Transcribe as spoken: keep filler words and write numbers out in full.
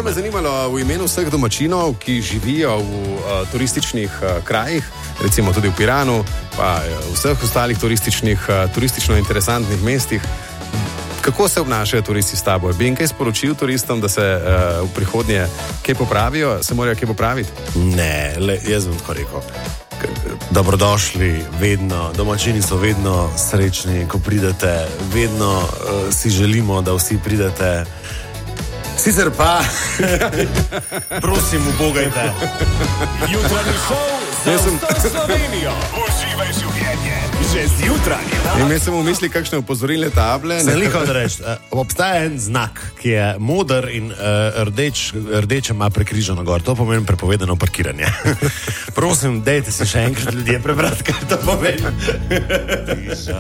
Kaj me zanimalo v imenu vseh domačinov, ki živijo v uh, turističnih uh, krajih, recimo tudi v Piranu, pa uh, vseh ostalih turističnih, uh, turistično interesantnih mestih, kako se obnašajo turisti s tabo? Bi jim kaj sporočil turistom, da se uh, v prihodnje kaj popravijo, se morajo kaj popraviti? Ne, le, jaz bom tako rekel. Dobrodošli, vedno, domačini so vedno srečni, ko pridete, vedno uh, si želimo, da vsi pridete. Sicer pa, prosim, ubogajte. Jutranji šov za vso Slovenijo. Uživaj življenje, že zjutraj. In jaz sem v misli kakšne opozorilne table. Se liho da reči, obstaja en znak, ki je moder in uh, rdeč, rdeče ima prekrižano gor. To pomeni prepovedano parkiranje. Prosim, dejte si še enkrat ljudje prebrati, kaj to pomeni.